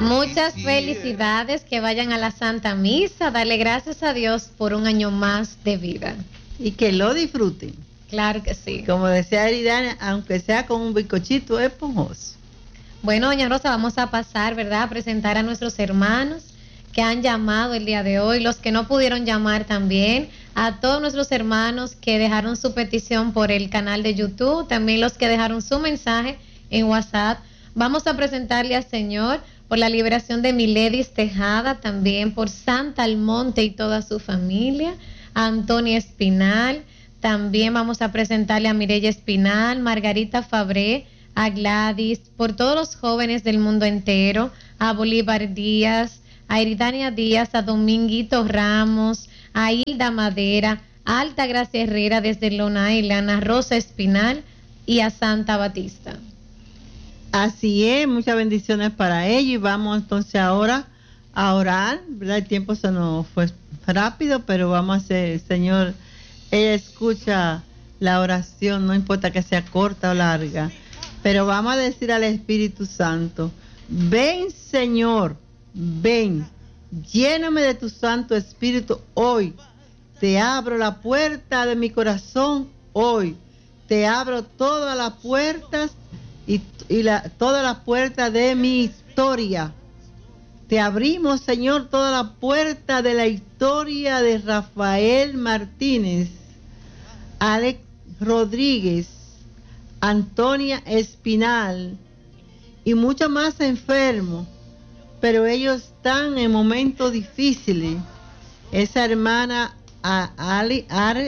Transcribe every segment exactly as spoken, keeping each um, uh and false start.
Muchas felicidades, que vayan a la Santa Misa, darle gracias a Dios por un año más de vida. Y que lo disfruten. Claro que sí. Como decía Eridania, aunque sea con un bizcochito esponjoso. Bueno, doña Rosa, vamos a pasar, ¿verdad?, a presentar a nuestros hermanos que han llamado el día de hoy, los que no pudieron llamar también, a todos nuestros hermanos que dejaron su petición por el canal de YouTube, también los que dejaron su mensaje en WhatsApp. Vamos a presentarle al Señor por la liberación de Miledis Tejada, también por Santa Almonte y toda su familia, a Antonia Espinal, también vamos a presentarle a Mireya Espinal, Margarita Fabré, a Gladys, por todos los jóvenes del mundo entero, a Bolívar Díaz, a Eridania Díaz, a Dominguito Ramos, a Hilda Madera, a Alta Gracia Herrera desde Long Island, a Rosa Espinal y a Santa Batista. Así es, muchas bendiciones para ellos y vamos entonces ahora a orar, ¿verdad? El tiempo se nos fue rápido, pero vamos a hacer, Señor, ella escucha la oración, no importa que sea corta o larga, pero vamos a decir al Espíritu Santo, ven Señor, ven, lléname de tu Santo Espíritu hoy, te abro la puerta de mi corazón hoy, te abro todas las puertas y, y la, todas las puertas de mi historia. Te abrimos, Señor, toda la puerta de la historia de Rafael Martínez, Alex Rodríguez, Antonia Espinal y muchos más enfermos, pero ellos están en momentos difíciles. Esa hermana a, Ali, Are,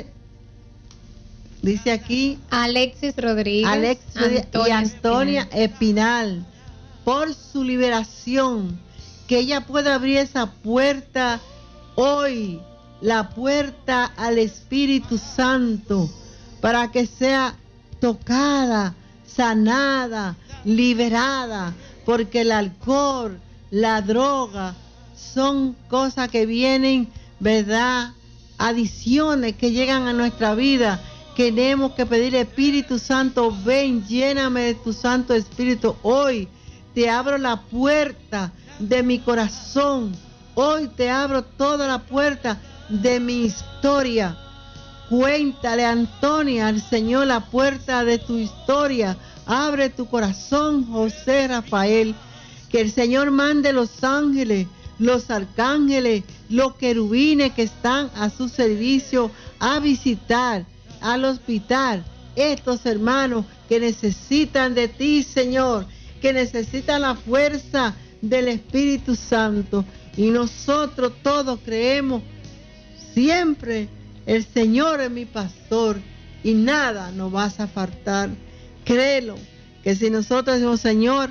dice aquí Alexis Rodríguez, Alexis Rodríguez Antonia y Antonia Espinal. Espinal, por su liberación, que ella pueda abrir esa puerta hoy, la puerta al Espíritu Santo, para que sea tocada, sanada, liberada, porque el alcohol, la droga, son cosas que vienen, ¿verdad?, adiciones que llegan a nuestra vida. Tenemos que pedir, Espíritu Santo, ven, lléname de tu Santo Espíritu hoy. Te abro la puerta de mi corazón. Hoy te abro toda la puerta de mi historia. Cuéntale, Antonia, al Señor la puerta de tu historia. Abre tu corazón, José Rafael. Que el Señor mande los ángeles, los arcángeles, los querubines que están a su servicio a visitar al hospital estos hermanos que necesitan de ti, Señor, que necesitan la fuerza del Espíritu Santo. Y nosotros todos creemos siempre, el Señor es mi pastor y nada nos vas a faltar. Créelo, que si nosotros decimos, Señor,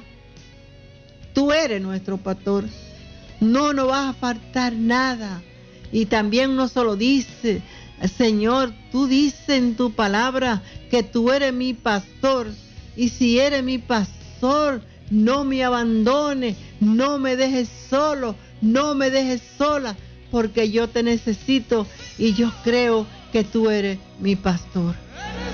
tú eres nuestro pastor, no nos va a faltar nada. Y también no solo dice, Señor, tú dices en tu palabra que tú eres mi pastor, y si eres mi pastor, no me abandones, no me dejes solo, no me dejes sola, porque yo te necesito y yo creo que tú eres mi pastor.